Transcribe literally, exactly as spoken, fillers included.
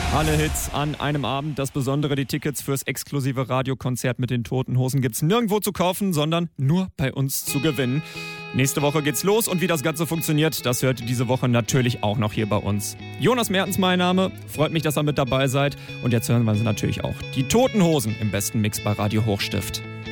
Alle Hits an einem Abend. Das Besondere, die Tickets fürs exklusive Radiokonzert mit den Toten Hosen gibt's nirgendwo zu kaufen, sondern nur bei uns zu gewinnen. Nächste Woche geht's los und wie das Ganze funktioniert, das hört ihr diese Woche natürlich auch noch hier bei uns. Jonas Mertens mein Name, freut mich, dass ihr mit dabei seid und jetzt hören wir sie natürlich auch. Die Toten Hosen im besten Mix bei Radio Hochstift.